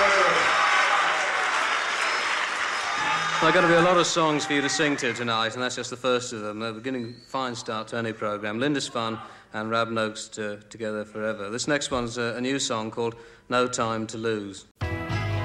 There are going to be a lot of songs for you to sing to tonight, and that's just the first of them. They're beginning fine start to any programme. Lindisfarne and Rab Noakes together forever. This next one's a new song called No Time to Lose.